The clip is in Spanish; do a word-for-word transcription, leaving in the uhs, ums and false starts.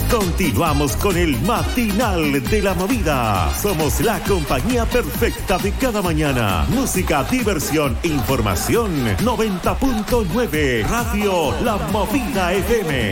Continuamos con el matinal de la movida. Somos la compañía perfecta de cada mañana. Música, diversión, información. noventa punto nueve Radio La Movida F M.